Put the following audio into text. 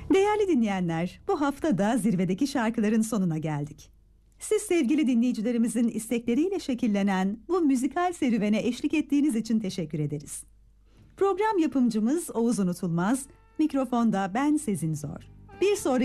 Değerli dinleyenler, bu hafta da zirvedeki şarkıların sonuna geldik. Siz sevgili dinleyicilerimizin istekleriyle şekillenen bu müzikal serüvene eşlik ettiğiniz için teşekkür ederiz. Program yapımcımız Oğuz Unutulmaz, mikrofonda ben Sezin Zor. Bir sonraki